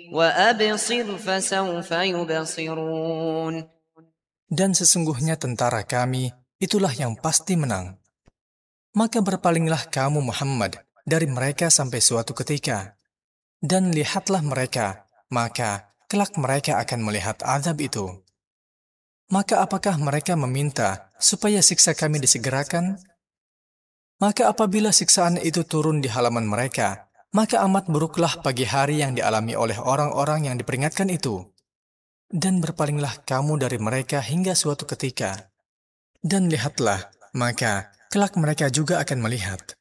وأبصر فسوف يبصرون. Dan sesungguhnya tentara kami, itulah yang pasti menang. Maka berpalinglah kamu Muhammad dari mereka sampai suatu ketika. Dan lihatlah mereka, maka kelak mereka akan melihat azab itu. Maka apakah mereka meminta supaya siksa kami disegerakan? Maka apabila siksaan itu turun di halaman mereka, maka amat buruklah pagi hari yang dialami oleh orang-orang yang diperingatkan itu. Dan berpalinglah kamu dari mereka hingga suatu ketika. Dan lihatlah, maka kelak mereka juga akan melihat.